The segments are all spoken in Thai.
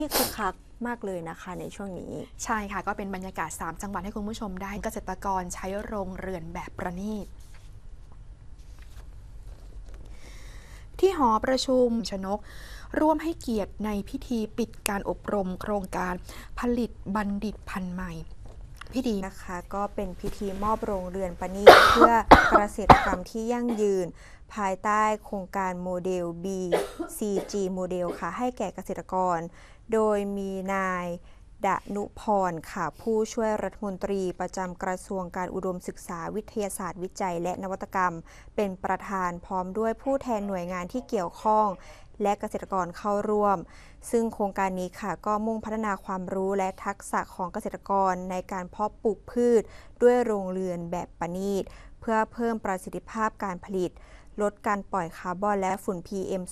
ที่คึกคักมากเลยนะคะในช่วงนี้ใช่ค่ะก็เป็นบรรยากาศ3จังหวัดให้คุณผู้ชมได้เกษตรกรใช้โรงเรือนแบบประณีตที่หอประชุมชนกร่วมให้เกียรติในพิธีปิดการอบรมโครงการผลิตบัณฑิตพันธุ์ใหม่พิธีนะคะก็เป็นพิธีมอบโรงเรือนประณีต เพื่อเกษตรกรรมที่ยั่งยืนภายใต้โครงการโมเดล BCG โมเดลค่ะให้แก่เกษตรกรโดยมีนายดนุพรค่ะผู้ช่วยรัฐมนตรีประจำกระทรวงการอุดมศึกษาวิทยาศาสตร์วิจัยและนวัตกรรมเป็นประธานพร้อมด้วยผู้แทนหน่วยงานที่เกี่ยวข้องและเกษตรกรเข้าร่วมซึ่งโครงการนี้ค่ะก็มุ่งพัฒนาความรู้และทักษะของเกษตรกรในการเพาะปลูกพืชด้วยโรงเรือนแบบประณีตเพื่อเพิ่มประสิทธิภาพการผลิตลดการปล่อยคาร์บอนและฝุ่น PM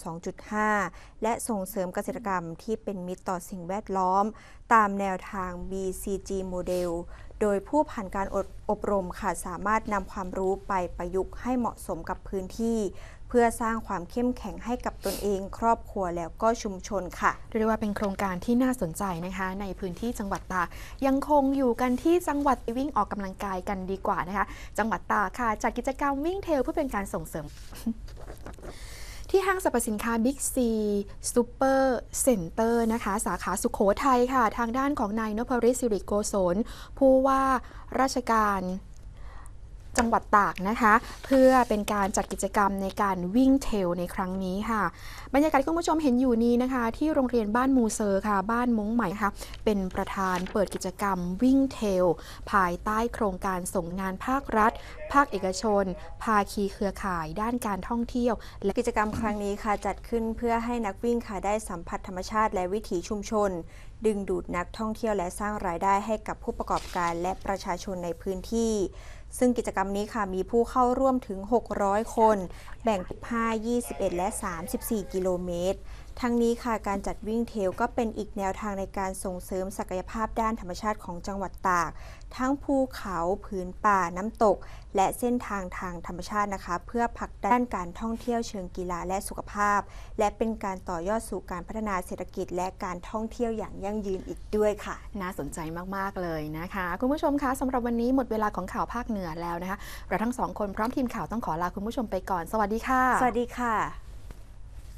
2.5 และส่งเสริมเกษตรกรรมที่เป็นมิตรต่อสิ่งแวดล้อมตามแนวทาง BCG โมเดลโดยผู้ผ่านการอบรมค่ะสามารถนำความรู้ไปประยุกต์ให้เหมาะสมกับพื้นที่เพื่อสร้างความเข้มแข็งให้กับตนเองครอบครัวแล้วก็ชุมชนค่ะเรียกว่าเป็นโครงการที่น่าสนใจนะคะในพื้นที่จังหวัดตากยังคงอยู่กันที่จังหวัดวิ่งออกกำลังกายกันดีกว่านะคะจังหวัดตากค่ะจัดกิจกรรมวิ่งเทรลเพื่อเป็นการส่งเสริม ที่ห้างสรรพสินค้า Big C Super Center นะคะสาขาสุโขทัยค่ะทางด้านของนายนพฤทธิ์สิริโกศลผู้ว่าราชการจังหวัดตากนะคะเพื่อเป็นการจัดกิจกรรมในการวิ่งเทรลในครั้งนี้ค่ะบรรยากาศที่คุณผู้ชมเห็นอยู่นี้นะคะที่โรงเรียนบ้านมูเซอร์ค่ะบ้านมงใหม่ค่ะเป็นประธานเปิดกิจกรรมวิ่งเทรลภายใต้โครงการส่งงานภาครัฐภาคเอกชนภาคีเครือข่ายด้านการท่องเที่ยวและกิจกรรมครั้งนี้ค่ะจัดขึ้นเพื่อให้นักวิ่งค่ะได้สัมผัสธรรมชาติและวิถีชุมชนดึงดูดนักท่องเที่ยวและสร้างรายได้ให้กับผู้ประกอบการและประชาชนในพื้นที่ซึ่งกิจกรรมนี้ค่ะมีผู้เข้าร่วมถึง600คนแบ่งเป็น5 21 และ 34 กิโลเมตรทั้งนี้ค่ะการจัดวิ่งเทรลก็เป็นอีกแนวทางในการส่งเสริมศักยภาพด้านธรรมชาติของจังหวัดตากทั้งภูเขาผืนป่าน้ำตกและเส้นทางทางธรรมชาตินะคะเพื่อผลักดันการท่องเที่ยวเชิงกีฬาและสุขภาพและเป็นการต่อยอดสู่การพัฒนาเศรษฐกิจและการท่องเที่ยวอย่างยั่งยืนอีกด้วยค่ะน่าสนใจมากๆเลยนะคะคุณผู้ชมคะสำหรับวันนี้หมดเวลาของข่าวภาคเหนือแล้วนะคะเราทั้งสองคนพร้อมทีมข่าวต้องขอลาคุณผู้ชมไปก่อนสวัสดีค่ะสวัสดีค่ะ